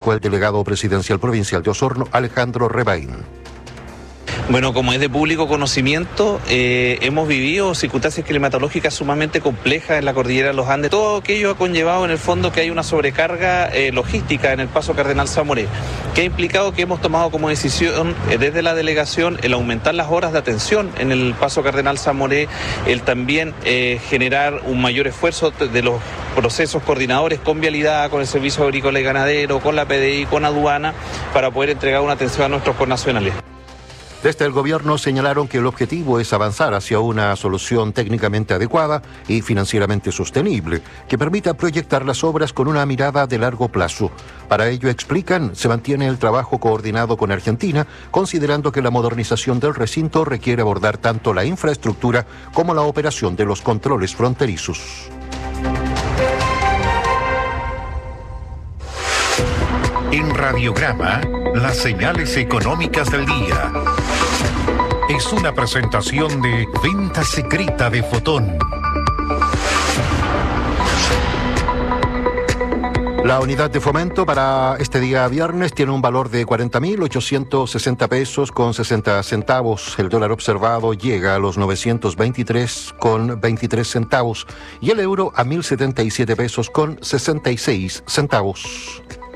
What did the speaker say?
dijo el delegado presidencial provincial de Osorno, Alejandro Rebaín. Bueno, como es de público conocimiento, hemos vivido circunstancias climatológicas sumamente complejas en la cordillera de los Andes. Todo aquello ha conllevado en el fondo que hay una sobrecarga logística en el paso Cardenal Zamoré, que ha implicado que hemos tomado como decisión desde la delegación el aumentar las horas de atención en el paso Cardenal Zamoré, el también generar un mayor esfuerzo de los procesos coordinadores con vialidad, con el Servicio Agrícola y Ganadero, con la PDI, con aduana, para poder entregar una atención a nuestros connacionales. Desde el gobierno señalaron que el objetivo es avanzar hacia una solución técnicamente adecuada y financieramente sostenible, que permita proyectar las obras con una mirada de largo plazo. Para ello, explican, se mantiene el trabajo coordinado con Argentina, considerando que la modernización del recinto requiere abordar tanto la infraestructura como la operación de los controles fronterizos. En Radiograma, las señales económicas del día. Es una presentación de Venta Secreta de Fotón. La unidad de fomento para este día viernes tiene un valor de 40.860 pesos con 60 centavos. El dólar observado llega a los 923 con 23 centavos y el euro a 1.077 pesos con 66 centavos.